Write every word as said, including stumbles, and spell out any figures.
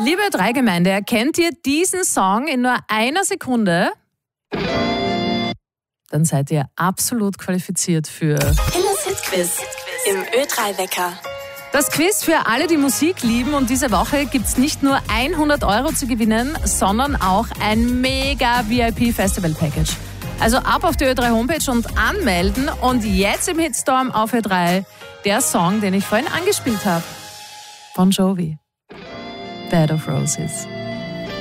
Liebe Ö drei Gemeinde, erkennt ihr diesen Song in nur einer Sekunde? Dann seid ihr absolut qualifiziert für Illes Hit-Quiz im Ö drei Wecker. Das Quiz für alle, die Musik lieben, und diese Woche gibt's nicht nur hundert Euro zu gewinnen, sondern auch ein mega V I P-Festival-Package. Also ab auf die Ö drei Homepage und anmelden, und jetzt im Hitstorm auf Ö drei der Song, den ich vorhin angespielt habe, von Jovi, Bed of Roses.